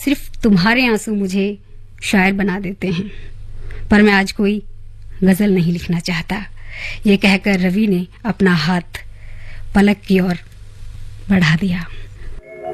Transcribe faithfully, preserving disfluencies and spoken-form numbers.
सिर्फ तुम्हारे आंसू मुझे शायर बना देते हैं, पर मैं आज कोई गजल नहीं लिखना चाहता। ये कहकर रवि ने अपना हाथ पलक की ओर बढ़ा दिया।